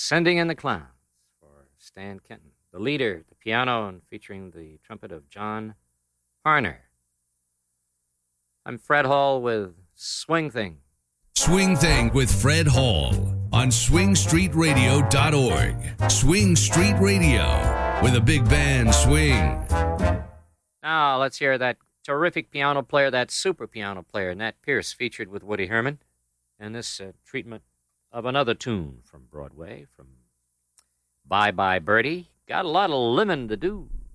Sending in the Clowns for Stan Kenton. The Leader, the piano, and featuring the trumpet of John Harner. I'm Fred Hall with Swing Thing. Swing Thing with Fred Hall on swingstreetradio.org. Swing Street Radio with a big band swing. Now let's hear that terrific piano player, that super piano player, Nat Pierce, featured with Woody Herman. And this treatment of another tune from Broadway, from Bye Bye Birdie. Got a lot of lemon to do.